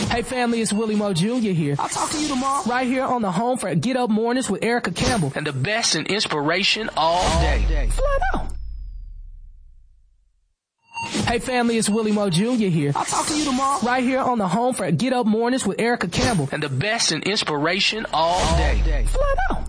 Hey family, it's Willie Moe Jr. here. I'll talk to you tomorrow. Right here on the home for Get Up Mornings with Erica Campbell. And the best in inspiration all day. Flat out. Hey family, it's Willie Moe Jr. here. I'll talk to you tomorrow. Right here on the home for Get Up Mornings with Erica Campbell. And the best in inspiration all day. Flat out.